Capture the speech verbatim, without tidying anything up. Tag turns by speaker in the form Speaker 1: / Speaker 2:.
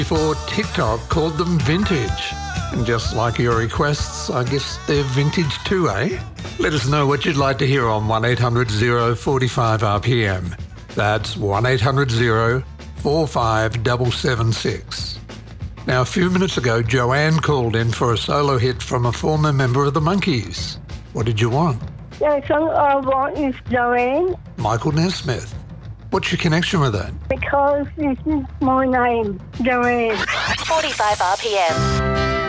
Speaker 1: before TikTok called them vintage. And just like your requests, I guess they're vintage too, eh? Let us know what you'd like to hear on one eight hundred oh forty-five R P M. That's one eight hundred oh forty-five seven seven six. Now, a few minutes ago, Joanne called in for a solo hit from a former member of the Monkees. What did you want?
Speaker 2: The song I want is Joanne.
Speaker 1: Michael Nesmith. What's your connection with that?
Speaker 2: Because this is my name, Joanne.
Speaker 3: forty-five R P M.